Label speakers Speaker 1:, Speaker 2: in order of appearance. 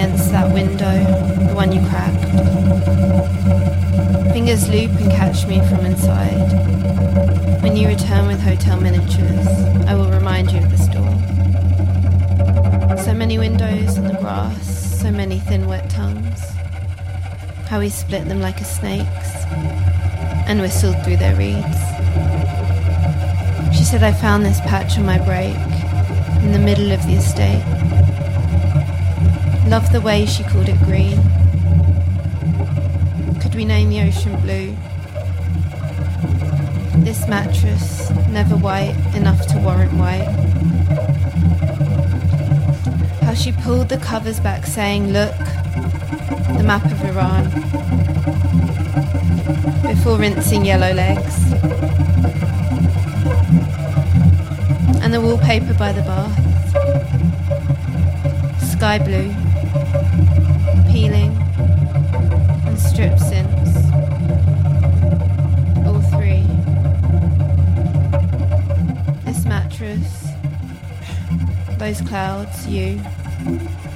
Speaker 1: against that window, the one you cracked. Fingers loop and catch me from inside. When you return with hotel miniatures, I will remind you of the store. So many windows on the grass, so many thin wet tongues. How we split them like a snake's and whistled through their reeds. She said I found this patch on my break in the middle of the estate. Loved the way she called it green. Could we name the ocean blue? This mattress, never white enough to warrant white. How she pulled the covers back saying, look, the map of Iran, before rinsing yellow legs. And the wallpaper by the bath, sky blue, peeling and strip since, all three. This mattress, those clouds, you.